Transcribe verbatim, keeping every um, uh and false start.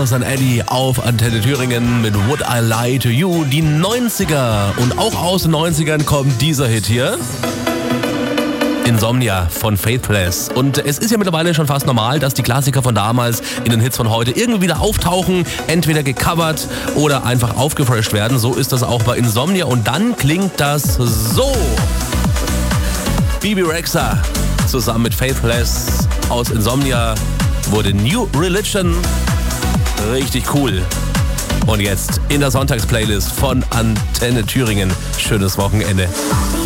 San Eddie auf Antenne Thüringen mit Would I Lie to You. Die neunziger und auch aus den neunzigern kommt dieser Hit hier. Insomnia von Faithless. Und es ist ja mittlerweile schon fast normal, dass die Klassiker von damals in den Hits von heute irgendwie wieder auftauchen, entweder gecovert oder einfach aufgefrischt werden. So ist das auch bei Insomnia und dann klingt das so. Bebe Rexha zusammen mit Faithless aus Insomnia wurde New Religion. Richtig cool. Und jetzt in der Sonntagsplaylist von Antenne Thüringen. Schönes Wochenende.